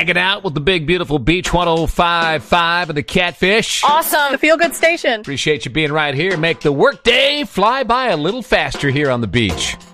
Hanging out with the big, beautiful Beach 105.5 and the Catfish. Awesome. The Feel Good Station. Appreciate you being right here. Make the workday fly by a little faster here on the beach.